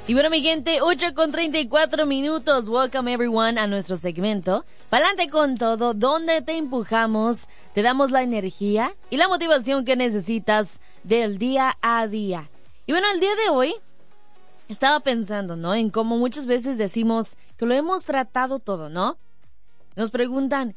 Y bueno, mi gente, 8:34. Welcome everyone a nuestro segmento Pa'lante con todo, donde te empujamos, te damos la energía y la motivación que necesitas del día a día. Y bueno, el día de hoy estaba pensando, ¿no? En cómo muchas veces decimos que lo hemos tratado todo, ¿no? Nos preguntan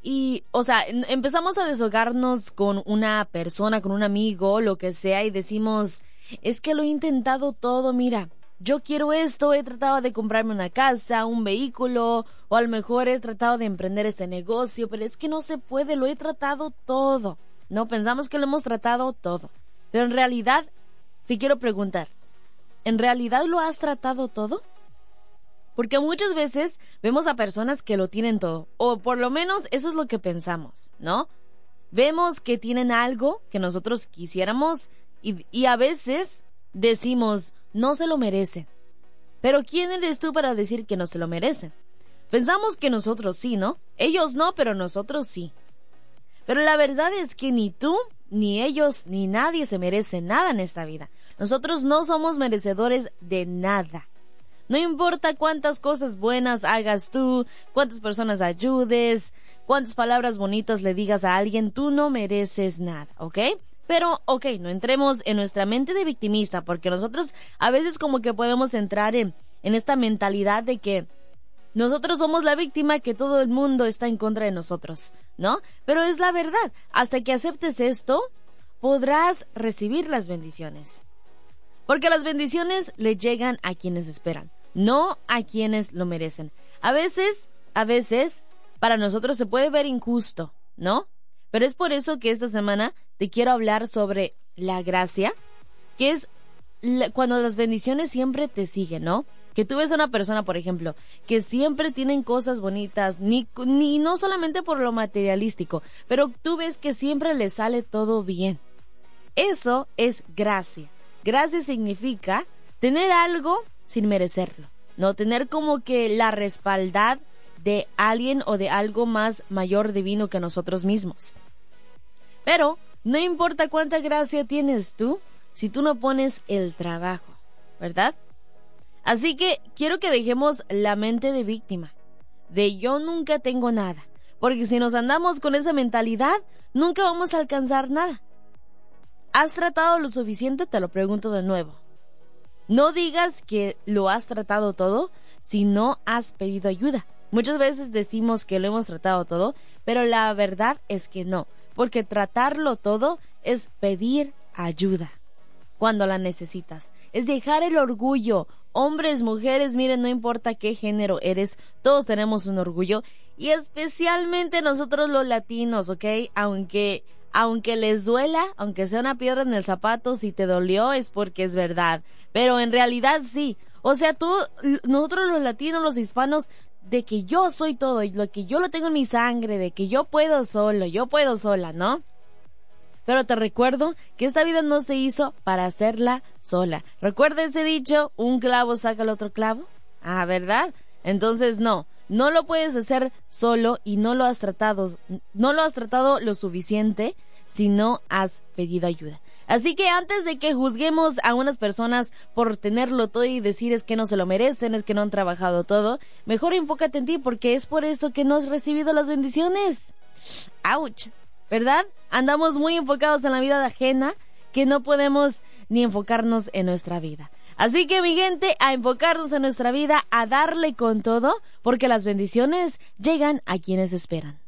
empezamos a deshogarnos con una persona, con un amigo, lo que sea, y decimos, es que lo he intentado todo, mira. Yo quiero esto, he tratado de comprarme una casa, un vehículo, o a lo mejor he tratado de emprender este negocio, pero es que no se puede, lo he tratado todo. No, pensamos que lo hemos tratado todo. Pero en realidad, te quiero preguntar, ¿en realidad lo has tratado todo? Porque muchas veces vemos a personas que lo tienen todo, o por lo menos eso es lo que pensamos, ¿no? Vemos que tienen algo que nosotros quisiéramos y a veces decimos, no se lo merecen. Pero ¿quién eres tú para decir que no se lo merecen? Pensamos que nosotros sí, ¿no? Ellos no, pero nosotros sí. Pero la verdad es que ni tú, ni ellos, ni nadie se merece nada en esta vida. Nosotros no somos merecedores de nada. No importa cuántas cosas buenas hagas tú, cuántas personas ayudes, cuántas palabras bonitas le digas a alguien, tú no mereces nada, ¿ok? Pero, no entremos en nuestra mente de victimista, porque nosotros a veces como que podemos entrar en esta mentalidad de que nosotros somos la víctima, que todo el mundo está en contra de nosotros, ¿no? Pero es la verdad, hasta que aceptes esto, podrás recibir las bendiciones. Porque las bendiciones le llegan a quienes esperan, no a quienes lo merecen. A veces, para nosotros se puede ver injusto, ¿no? Pero es por eso que esta semana te quiero hablar sobre la gracia, que es cuando las bendiciones siempre te siguen, ¿no? Que tú ves a una persona, por ejemplo, que siempre tienen cosas bonitas, ni no solamente por lo materialístico, pero tú ves que siempre le sale todo bien. Eso es gracia. Gracia significa tener algo sin merecerlo, ¿no? Tener como que la respaldad de alguien o de algo más mayor divino que nosotros mismos. Pero no importa cuánta gracia tienes tú, si tú no pones el trabajo, ¿verdad? Así que quiero que dejemos la mente de víctima, de yo nunca tengo nada, porque si nos andamos con esa mentalidad, nunca vamos a alcanzar nada. ¿Has tratado lo suficiente? Te lo pregunto de nuevo. No digas que lo has tratado todo si no has pedido ayuda. Muchas veces decimos que lo hemos tratado todo, pero la verdad es que no, porque tratarlo todo es pedir ayuda cuando la necesitas. Es dejar el orgullo. Hombres, mujeres, miren, no importa qué género eres, todos tenemos un orgullo, y especialmente nosotros los latinos, ¿ok? Aunque les duela, aunque sea una piedra en el zapato, si te dolió es porque es verdad, pero en realidad sí. O sea, nosotros los latinos, los hispanos, de que yo soy todo, y lo que yo lo tengo en mi sangre, de que yo puedo solo, yo puedo sola, ¿no? Pero te recuerdo que esta vida no se hizo para hacerla sola. ¿Recuerda ese dicho? ¿Un clavo saca el otro clavo? Ah, ¿verdad? Entonces no lo puedes hacer solo y no lo has tratado lo suficiente si no has pedido ayuda. Así que antes de que juzguemos a unas personas por tenerlo todo y decir es que no se lo merecen, es que no han trabajado todo, mejor enfócate en ti, porque es por eso que no has recibido las bendiciones. ¡Auch! ¿Verdad? Andamos muy enfocados en la vida ajena que no podemos ni enfocarnos en nuestra vida. Así que, mi gente, a enfocarnos en nuestra vida, a darle con todo, porque las bendiciones llegan a quienes esperan.